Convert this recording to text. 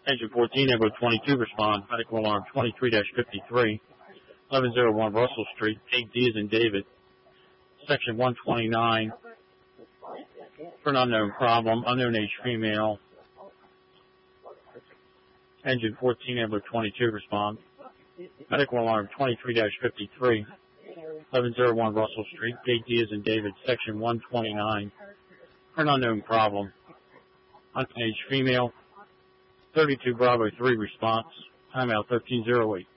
Engine 14, Echo 22, respond. Medical alarm 23-53, 1101 Russell Street, 8D as in David, section 129, for an unknown problem, unknown age female. Engine 14, Echo 22, respond. Medical alarm 23-53, 1101 Russell Street, 8D as in David, section 129, for an unknown problem, unknown age female. 32 Bravo 3 response. Timeout 1308.